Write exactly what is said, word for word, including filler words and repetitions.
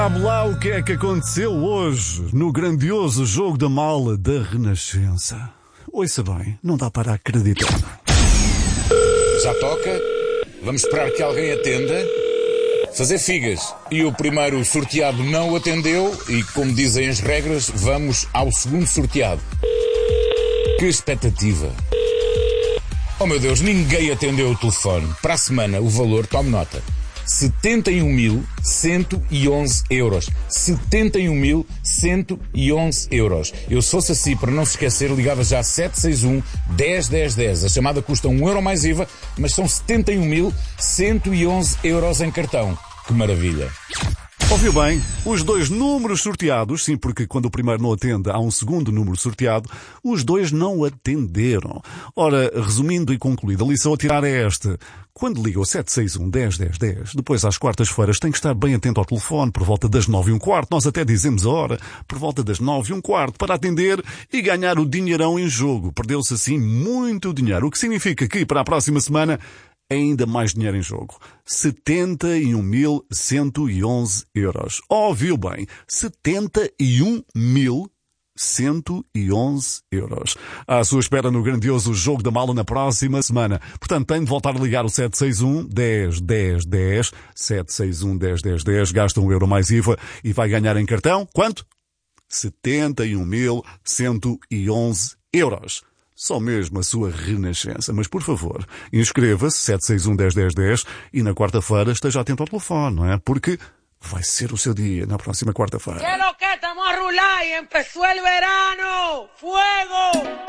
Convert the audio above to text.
Sabe lá o que é que aconteceu hoje no grandioso jogo da mala da Renascença? Ouça bem, não dá para acreditar. Já toca? Vamos esperar que alguém atenda? Fazer figas. E o primeiro sorteado não atendeu e, como dizem as regras, vamos ao segundo sorteado. Que expectativa! Oh meu Deus, ninguém atendeu o telefone. Para a semana, o valor, tome nota, setenta e um mil cento e onze euros. setenta e um mil cento e onze euros. Eu, se fosse assim, para não se esquecer, ligava já sete seis um, dez, dez, dez. A chamada custa um euro mais I V A, mas são setenta e um mil cento e onze euros em cartão. Que maravilha! Ouviu bem? Os dois números sorteados, sim, porque quando o primeiro não atende, há um segundo número sorteado, os dois não atenderam. Ora, resumindo e concluindo, a lição a tirar é esta. Quando liga o sete seis um, dez, dez, dez, depois às quartas-feiras tem que estar bem atento ao telefone, por volta das nove e um quarto, nós até dizemos a hora, por volta das nove e um quarto, para atender e ganhar o dinheirão em jogo. Perdeu-se assim muito dinheiro, o que significa que para a próxima semana ainda mais dinheiro em jogo. setenta e um mil cento e onze euros. Ouviu bem? setenta e um mil cento e onze euros. À sua espera no grandioso jogo da mala na próxima semana. Portanto, tem de voltar a ligar o sete seis um, dez, dez, dez. sete seis um, dez, dez, dez. Gasta um euro mais I V A e vai ganhar em cartão. Quanto? setenta e um mil cento e onze euros. Só mesmo a sua Renascença. Mas, por favor, inscreva-se, sete seis um, dez, dez, dez, e na quarta-feira esteja atento ao telefone, não é? Porque vai ser o seu dia na próxima quarta-feira. ¡Quiero que estamos a rular y empezó el verano! ¡Fuego!